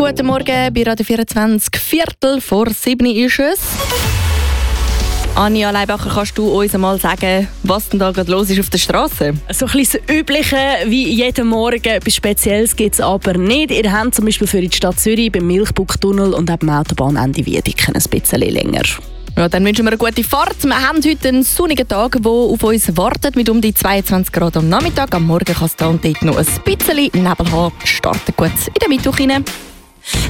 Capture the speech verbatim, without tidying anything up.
Guten Morgen, bei Radio vierundzwanzig, Viertel vor sieben ist es. Anja Leibacher, kannst du uns einmal sagen, was denn da gerade los ist auf der Straße? So ein bisschen das Übliche wie jeden Morgen, etwas Spezielles gibt es aber nicht. Ihr habt zum Beispiel für die Stadt Zürich beim Milchbucktunnel und auch beim Autobahnende Wiedeken ein bisschen länger. Ja, dann wünschen wir eine gute Fahrt. Wir haben heute einen sonnigen Tag, der auf uns wartet, mit um die zweiundzwanzig Grad am Nachmittag. Am Morgen kann es da und dort noch ein bisschen Nebel haben. Starten gut in den Mittwoch rein.